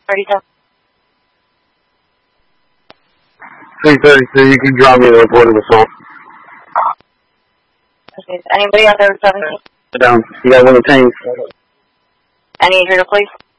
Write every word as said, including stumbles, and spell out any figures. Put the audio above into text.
thirty-seven. three thirty-three, you can drop me a report of assault. Okay. Anybody out there with seventeen? Down. You got one of the tanks. Any injured, please?